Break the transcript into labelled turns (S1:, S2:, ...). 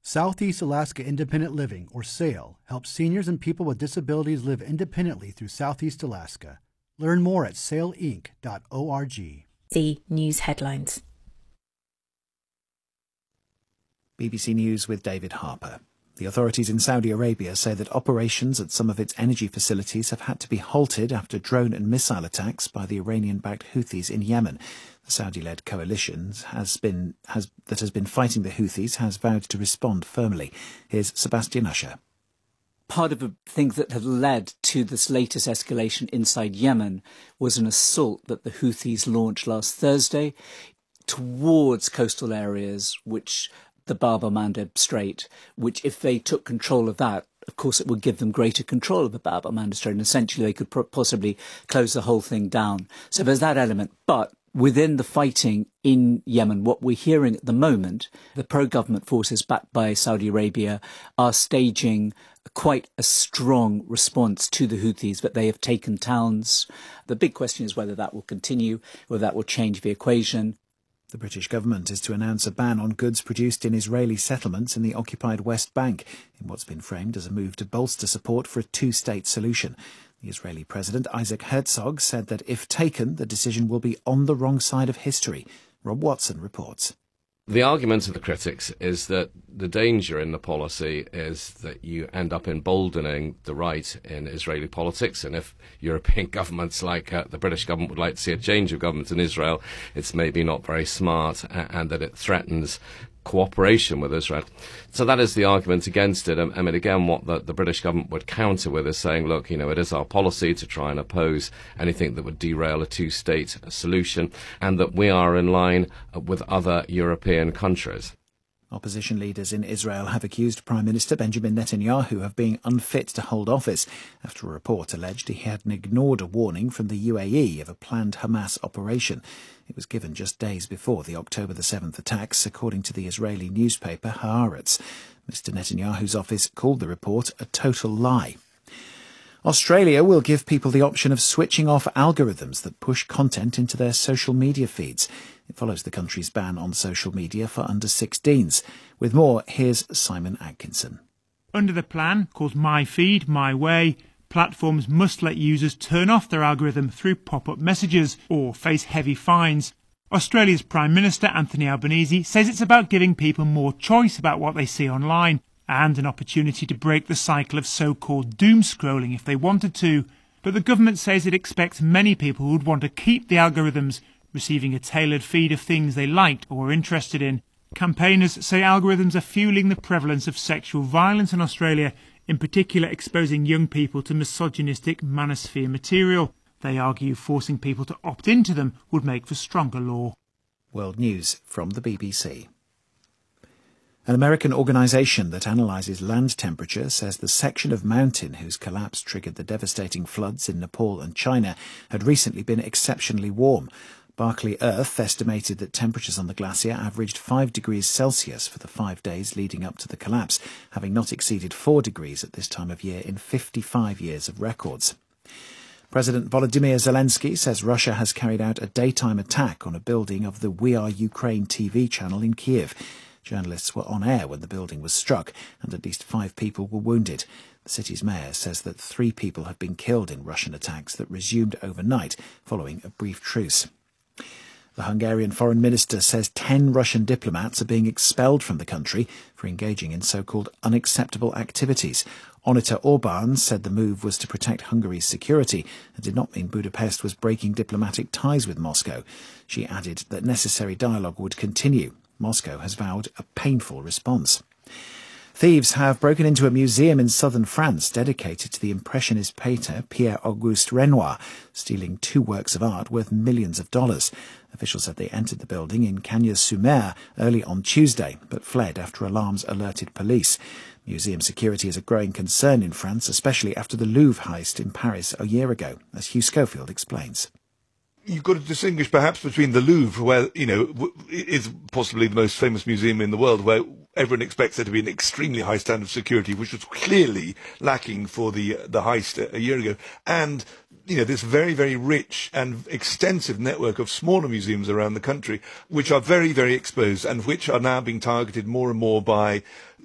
S1: Southeast Alaska Independent Living, or SAIL, helps seniors and people with disabilities live independently through Southeast Alaska. Learn more at sailinc.org.
S2: The news headlines.
S3: BBC News with David Harper. The authorities in Saudi Arabia say that operations at some of its energy facilities have had to be halted after drone and missile attacks by the Iranian-backed Houthis in Yemen. The Saudi-led coalition that has been fighting the Houthis has vowed to respond firmly. Here's Sebastian Usher.
S4: Part of the things that have led to this latest escalation inside Yemen was an assault that the Houthis launched last Thursday towards coastal areas, which the Bab el-Mandeb Strait, which if they took control of that, of course it would give them greater control of the Bab el-Mandeb Strait, and essentially they could possibly close the whole thing down. So there's that element. But within the fighting in Yemen, what we're hearing at the moment, the pro-government forces backed by Saudi Arabia are staging quite a strong response to the Houthis, that they have taken towns. The big question is whether that will continue, whether that will change the equation.
S3: The British government is to announce a ban on goods produced in Israeli settlements in the occupied West Bank, in what's been framed as a move to bolster support for a two-state solution. The Israeli President Isaac Herzog said that if taken, the decision will be on the wrong side of history. Rob Watson reports.
S5: The argument of the critics is that the danger in the policy is that you end up emboldening the right in Israeli politics, and if European governments like the British government would like to see a change of government in Israel, it's maybe not very smart, and that it threatens cooperation with Israel. So that is the argument against it. I mean, again, what the British government would counter with is saying, look, it is our policy to try and oppose anything that would derail a two-state solution, and that we are in line with other European countries.
S3: Opposition leaders in Israel have accused Prime Minister Benjamin Netanyahu of being unfit to hold office after a report alleged he had ignored a warning from the UAE of a planned Hamas operation. It was given just days before the October the 7th attacks, according to the Israeli newspaper Haaretz. Mr Netanyahu's office called the report a total lie. Australia will give people the option of switching off algorithms that push content into their social media feeds. It follows the country's ban on social media for under-16s. With more, here's Simon Atkinson.
S6: Under the plan, called My Feed, My Way, platforms must let users turn off their algorithm through pop-up messages or face heavy fines. Australia's Prime Minister Anthony Albanese says it's about giving people more choice about what they see online and an opportunity to break the cycle of so-called doom scrolling if they wanted to. But the government says it expects many people would want to keep the algorithms, receiving a tailored feed of things they liked or were interested in. Campaigners say algorithms are fueling the prevalence of sexual violence in Australia, in particular exposing young people to misogynistic manosphere material. They argue forcing people to opt into them would make for stronger law.
S3: World News from the BBC. An American organisation that analyses land temperature says the section of mountain whose collapse triggered the devastating floods in Nepal and China had recently been exceptionally warm. Barclay Earth estimated that temperatures on the glacier averaged 5 degrees Celsius for the 5 days leading up to the collapse, having not exceeded 4 degrees at this time of year in 55 years of records. President Volodymyr Zelensky says Russia has carried out a daytime attack on a building of the We Are Ukraine TV channel in Kiev. Journalists were on air when the building was struck, and at least 5 people were wounded. The city's mayor says that 3 people have been killed in Russian attacks that resumed overnight following a brief truce. The Hungarian foreign minister says 10 Russian diplomats are being expelled from the country for engaging in so-called unacceptable activities. Onita Orbán said the move was to protect Hungary's security and did not mean Budapest was breaking diplomatic ties with Moscow. She added that necessary dialogue would continue. Moscow has vowed a painful response. Thieves have broken into a museum in southern France dedicated to the Impressionist painter Pierre-Auguste Renoir, stealing 2 works of art worth millions of dollars. Officials said they entered the building in Cagnes-sur-Mer early on Tuesday, but fled after alarms alerted police. Museum security is a growing concern in France, especially after the Louvre heist in Paris a year ago, as Hugh Schofield explains.
S7: You've got to distinguish perhaps between the Louvre, where, is possibly the most famous museum in the world, where everyone expects there to be an extremely high standard of security, which was clearly lacking for the heist a year ago, and this very, very rich and extensive network of smaller museums around the country, which are very, very exposed and which are now being targeted more and more by